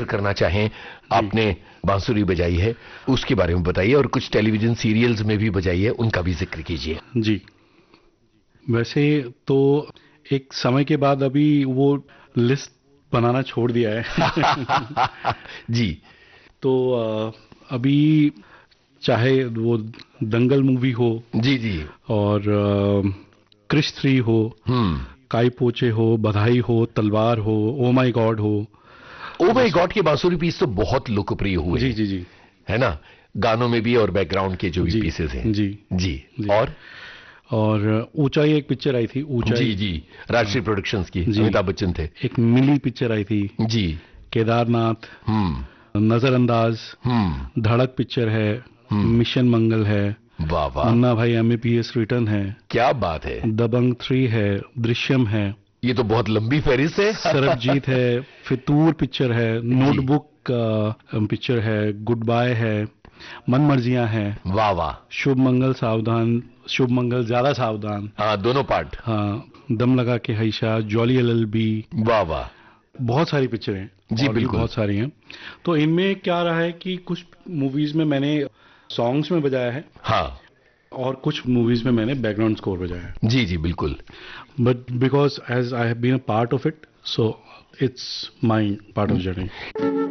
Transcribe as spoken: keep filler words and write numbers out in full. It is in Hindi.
जिक्र करना चाहें, आपने बांसुरी बजाई है, उसके बारे में बताइए, और कुछ टेलीविजन सीरियल्स में भी बजाई है, उनका भी जिक्र कीजिए। जी, वैसे तो एक समय के बाद अभी वो लिस्ट बनाना छोड़ दिया है। जी तो अ, अभी चाहे वो दंगल मूवी हो, जी जी, और अ, क्रिश थ्री हो, हम्म, काई पोचे हो, बधाई हो, तलवार हो, ओ माय गॉड हो। ओ माय गॉड के बांसुरी पीस तो बहुत लोकप्रिय हुए जी हैं, जी जी है ना, गानों में भी और बैकग्राउंड के जो भी जी पीसेस हैं। जी जी, जी। और और ऊंचाई एक पिक्चर आई थी, ऊंचाई। जी जी, राजश्री प्रोडक्शंस की, जी, अमिताभ बच्चन थे। एक मिली पिक्चर आई थी, जी, केदारनाथ, हम्म नजरअंदाज, हम्म धड़क पिक्चर है, हम्म, मिशन मंगल है, वाह वाह, मुन्ना भाई एमबीबीएस रिटर्न है, क्या बात है, दबंग थ्री है, दृश्यम है, ये तो बहुत लंबी फहरिस्त है। सरबजीत है, फितूर पिक्चर है, जी, नोटबुक पिक्चर है, गुड बाय है, मन मर्जियां है, वाह वाह, शुभ मंगल सावधान, शुभ मंगल ज्यादा सावधान, हाँ दोनों पार्ट, हाँ, दम लगा के हईशा, जॉली एलएलबी। वाह वाह, बहुत सारी पिक्चरें हैं, जी और भी बिल्कुल, बहुत सारी हैं। तो इनमें क्या रहा है कि कुछ मूवीज में मैंने सॉन्ग्स में बजाया है, हाँ, और कुछ मूवीज में मैंने बैकग्राउंड स्कोर बजाया है। जी जी बिल्कुल, but because as I have been a part of it, so it's my part of journey.